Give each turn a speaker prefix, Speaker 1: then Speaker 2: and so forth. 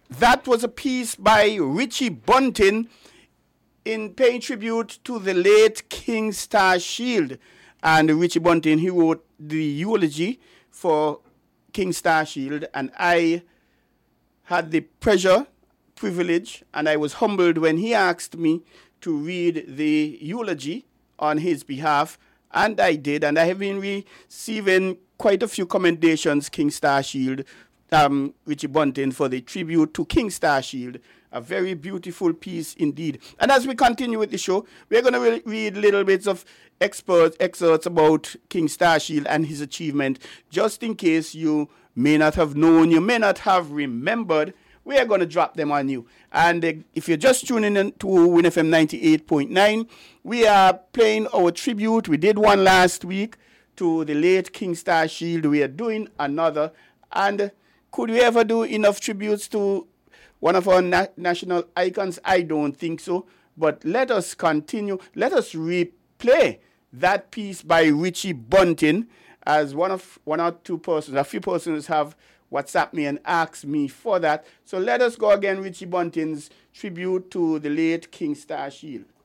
Speaker 1: that was a piece by Richie Bunting in paying tribute to the late King Starshield. And Richie Bunting, he wrote the eulogy for King Starshield, and I had the privilege, and I was humbled when he asked me to read the eulogy on his behalf, and I did, and I have been receiving quite a few commendations, King Starshield, Richie Bunting, for the tribute to King Starshield. A very beautiful piece indeed. And as we continue with the show, we're going to read little bits of excerpts about King Starshield and his achievement, just in case you may not have known, you may not have remembered. We are going to drop them on you. And if you're just tuning in to Win FM 98.9, we are playing our tribute. We did one last week to the late King Starshield. We are doing another. And could we ever do enough tributes to one of our national icons? I don't think so. But let us continue. Let us replay that piece by Richie Bunting, as one or two persons, a few persons have WhatsApp me and asked me for that. So let us go again, Richie Bunting's tribute to the late King Starshield.